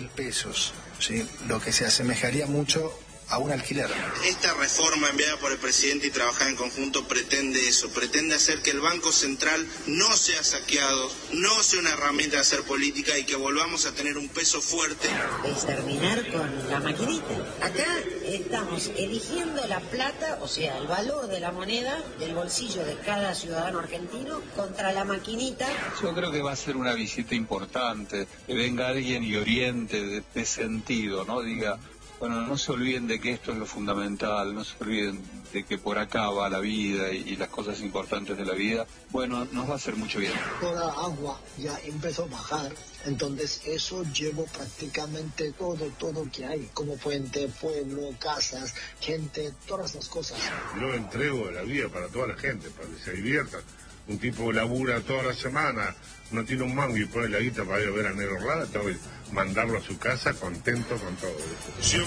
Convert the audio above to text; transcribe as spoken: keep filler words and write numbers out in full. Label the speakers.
Speaker 1: mil pesos, ¿sí? Lo que se asemejaría mucho a un alquiler.
Speaker 2: Esta reforma enviada por el presidente y trabajada en conjunto pretende eso, pretende hacer que el Banco Central no sea saqueado, no sea una herramienta de hacer política y que volvamos a tener un peso fuerte.
Speaker 3: Es terminar con la maquinita. Acá estamos eligiendo la plata, o sea, el valor de la moneda del bolsillo de cada ciudadano argentino contra la maquinita.
Speaker 4: Yo creo que va a ser una visita importante, que venga alguien y oriente de, de sentido, ¿no? Diga, bueno, no se olviden de que esto es lo fundamental, no se olviden de que por acá va la vida y, y las cosas importantes de la vida. Bueno, nos va a hacer mucho bien.
Speaker 5: Toda agua ya empezó a bajar, entonces eso llevó prácticamente todo, todo que hay, como puente, pueblo, casas, gente, todas las cosas.
Speaker 6: Yo entrego la vida para toda la gente, para que se diviertan. Un tipo labura toda la semana, no tiene un mango y pone la guita para ir a ver a Negro Orlada, tengo que mandarlo a su casa contento con todo eso.